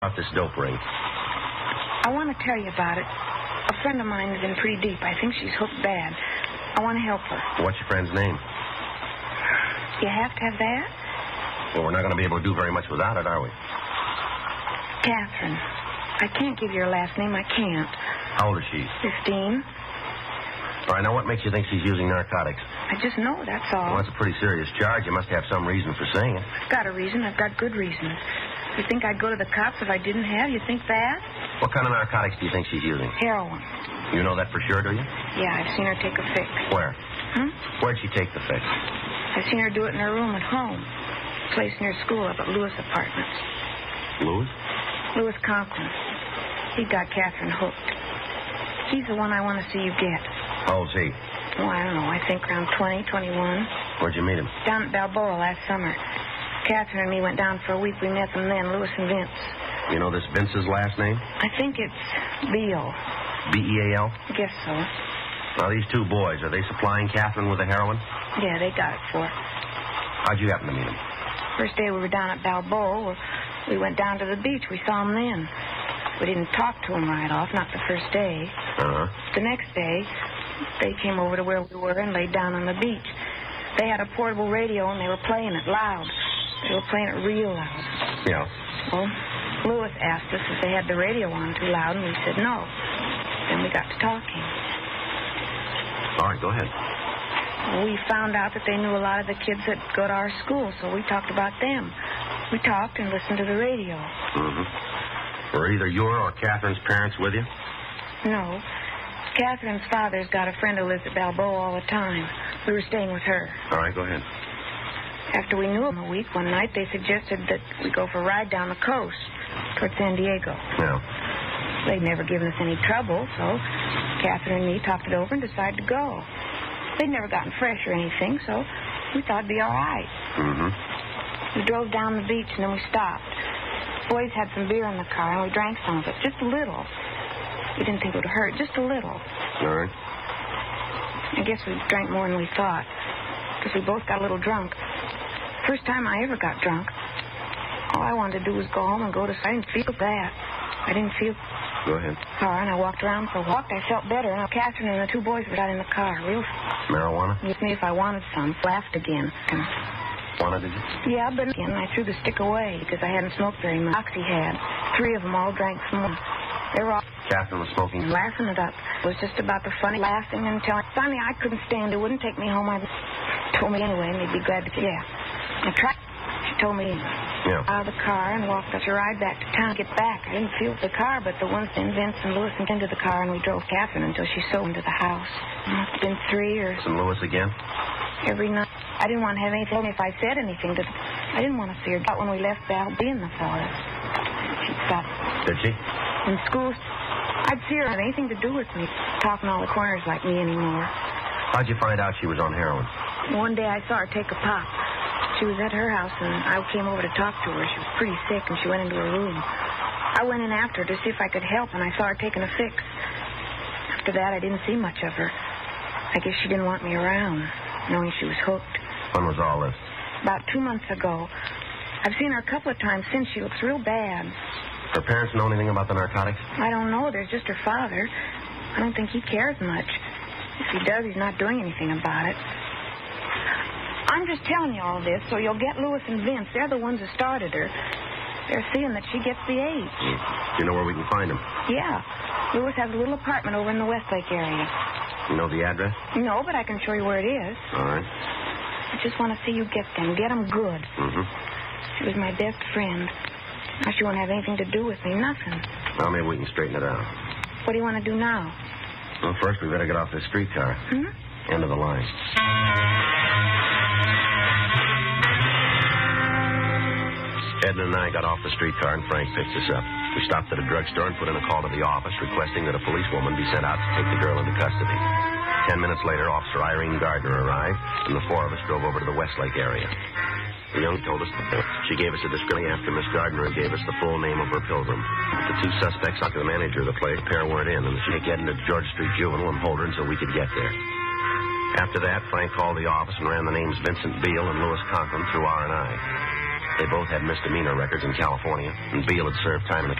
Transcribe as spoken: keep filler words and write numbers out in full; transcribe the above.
About this dope ring. I want to tell you about it. A friend of mine is in pretty deep. I think she's hooked bad. I want to help her. What's your friend's name? You have to have that? Well, we're not going to be able to do very much without it, are we? Catherine. I can't give you her last name. I can't. How old is she? Fifteen. All right, now what makes you think she's using narcotics? I just know, that's all. Well, that's a pretty serious charge. You must have some reason for saying it. I've got a reason. I've got good reasons. You think I'd go to the cops if I didn't have? You think that? What kind of narcotics do you think she's using? Heroin. You know that for sure, do you? Yeah, I've seen her take a fix. Where? Hmm? Where'd she take the fix? I've seen her do it in her room at home. Place near school up at Lewis Apartments. Lewis? Lewis Conklin. He got Catherine hooked. He's the one I want to see you get. How old's he? Oh, I don't know. I think around twenty, twenty-one. Where'd you meet him? Down at Balboa last summer. Catherine and me went down for a week. We met them then, Lewis and Vince. You know this Vince's last name? I think it's Beal. B E A L? I guess so. Now, these two boys, are they supplying Catherine with the heroin? Yeah, they got it for her. How'd you happen to meet them? First day we were down at Balboa, we went down to the beach. We saw them then. We didn't talk to them right off, not the first day. Uh-huh. The next day, they came over to where we were and laid down on the beach. They had a portable radio, and they were playing it loud. They were playing it real loud. Yeah. Well, Lewis asked us if they had the radio on too loud, and we said no. Then we got to talking. All right, go ahead. We found out that they knew a lot of the kids that go to our school, so we talked about them. We talked and listened to the radio. Mm-hmm. Were either your or Catherine's parents with you? No. Catherine's father's got a friend who lives at Balboa all the time. We were staying with her. All right, go ahead. After we knew them a week, one night they suggested that we go for a ride down the coast toward San Diego. Yeah. They'd never given us any trouble, so Catherine and me talked it over and decided to go. They'd never gotten fresh or anything, so we thought it'd be all right. Mm-hmm. We drove down the beach, and then we stopped. Boys had some beer in the car, and we drank some of it, just a little. We didn't think it would hurt, just a little. All right. I guess we drank more than we thought, because we both got a little drunk. First time I ever got drunk. All I wanted to do was go home and go to sleep. I didn't feel bad. I didn't feel... Go ahead. Car, and I walked around for a walk. I felt better, and Catherine and the two boys were out in the car. Real... Marijuana? Asked me if I wanted some. Laughed again. Wanted did you? Yeah, but again, I threw the stick away because I hadn't smoked very much. Oxy had. Three of them all drank some more. They were all... Catherine was smoking? Laughing it up. It was just about the funny laughing until finally I couldn't stand it. Wouldn't take me home. I told me anyway, and they'd be glad to... Yeah. I tried... She told me yeah. out of the car and walked us a ride back to town. Get back. I didn't feel the car, but the ones then Vince and Lewis into the car, and we drove Catherine until she sold into the house. It's been three or... And Lewis again? Every night. I didn't want to have anything if I said anything. To... I didn't want to see her. But when we left Val B in the forest, she stopped. Did she? In school, I'd see her have anything to do with me, talking all the corners like me anymore. How'd you find out she was on heroin? One day I saw her take a pop. She was at her house, and I came over to talk to her. She was pretty sick, and she went into her room. I went in after her to see if I could help, and I saw her taking a fix. After that, I didn't see much of her. I guess she didn't want me around, knowing she was hooked. When was all this? About two months ago. I've seen her a couple of times since. She looks real bad. Her parents know anything about the narcotics? I don't know. There's just her father. I don't think he cares much. If he does, he's not doing anything about it. I'm just telling you all this so you'll get Lewis and Vince. They're the ones who started her. They're seeing that she gets the H. Mm. You know where we can find them? Yeah. Lewis has a little apartment over in the Westlake area. You know the address? No, but I can show you where it is. All right. I just want to see you get them. Get them good. Mm-hmm. She was my best friend. Now she won't have anything to do with me. Nothing. Well, maybe we can straighten it out. What do you want to do now? Well, first we better get off this streetcar. Hmm? End of the line. Edna and I got off the streetcar, and Frank picked us up. We stopped at a drugstore and put in a call to the office requesting that a policewoman be sent out to take the girl into custody. Ten minutes later, Officer Irene Gardner arrived, and the four of us drove over to the Westlake area. The young told us that she gave us a description after Miss Gardner gave us the full name of her pilgrim. The two suspects, like the manager of the place, the pair weren't in, and she had into George Street Juvenile and hold her until we could get there. After that, Frank called the office and ran the names Vincent Beal and Lewis Conklin through R and I. They both had misdemeanor records in California, and Beale had served time in the